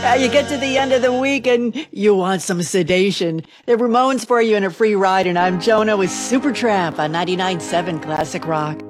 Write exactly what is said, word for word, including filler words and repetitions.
Uh, you get to the end of the week and you want some sedation. The Ramones for you in a free ride, and I'm Jonah with Supertramp on ninety-nine point seven Classic Rock.